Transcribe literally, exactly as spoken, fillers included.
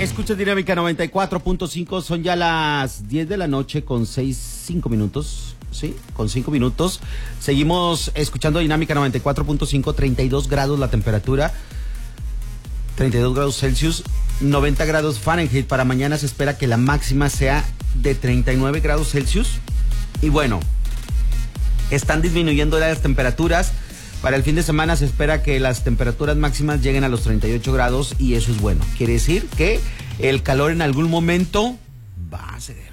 Escucha Dinámica noventa y cuatro punto cinco, son ya las diez de la noche con seis, cinco minutos, ¿sí? Con cinco minutos. Seguimos escuchando Dinámica noventa y cuatro punto cinco, treinta y dos grados la temperatura, treinta y dos grados Celsius, noventa grados Fahrenheit. Para mañana se espera que la máxima sea de treinta y nueve grados Celsius. Y bueno, están disminuyendo las temperaturas. Para el fin de semana se espera que las temperaturas máximas lleguen a los treinta y ocho grados y eso es bueno. Quiere decir que el calor en algún momento va a ceder.